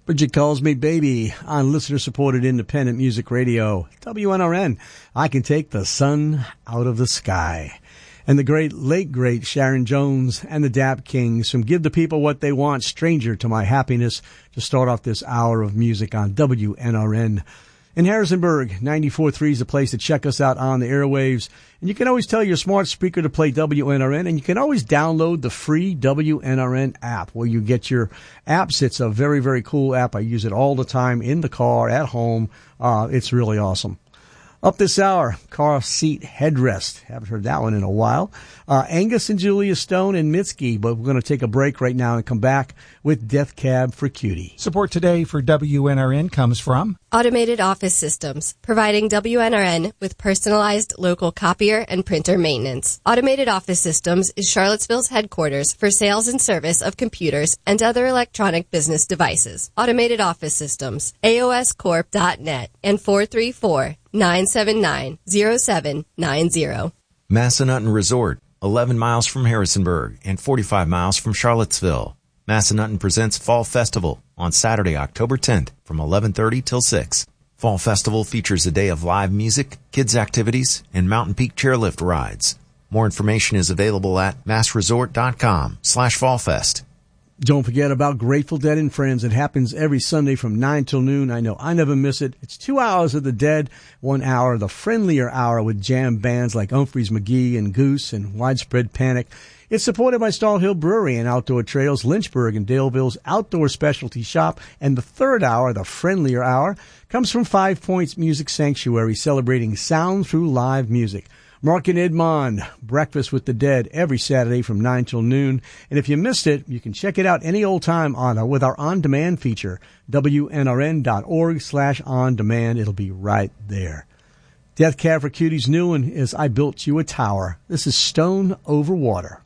Bridget Calls Me Baby on listener-supported independent music radio, WNRN. I Can Take the Sun Out of the Sky. And the late great Sharon Jones and the Dap Kings from Give the People What They Want, Stranger to My Happiness, to start off this hour of music on WNRN. In Harrisonburg, 94.3 is the place to check us out on the airwaves. And you can always tell your smart speaker to play WNRN, and you can always download the free WNRN app where you get your apps. It's a very, very cool app. I use it all the time in the car, at home. It's really awesome. Up this hour, car seat headrest. Haven't heard that one in a while. Angus and Julia Stone and Mitski, but we're going to take a break right now and come back with Death Cab for Cutie. Support today for WNRN comes from Automated Office Systems, providing WNRN with personalized local copier and printer maintenance. Automated Office Systems is Charlottesville's headquarters for sales and service of computers and other electronic business devices. Automated Office Systems, AOScorp.net, and 434-979-0790. Massanutten Resort, 11 miles from Harrisonburg and 45 miles from Charlottesville. Massanutten presents Fall Festival on Saturday, October 10th from 11:30 till 6. Fall Festival features a day of live music, kids activities, and Mountain Peak chairlift rides. More information is available at massresort.com/fallfest. Don't forget about Grateful Dead and Friends. It happens every Sunday from 9 till noon. I know I never miss it. It's 2 hours of the Dead, 1 hour, the friendlier hour with jam bands like Humphreys McGee and Goose and Widespread Panic. It's supported by Stall Hill Brewery and Outdoor Trails, Lynchburg and Daleville's outdoor specialty shop. And the third hour, the friendlier hour, comes from 5 Points Music Sanctuary, celebrating sound through live music. Mark and Edmond, Breakfast with the Dead, every Saturday from 9 till noon. And if you missed it, you can check it out any old time with our on-demand feature, WNRN.org/on-demand. It'll be right there. Death Cab for Cutie's new one is I Built You a Tower. This is Stone Over Water.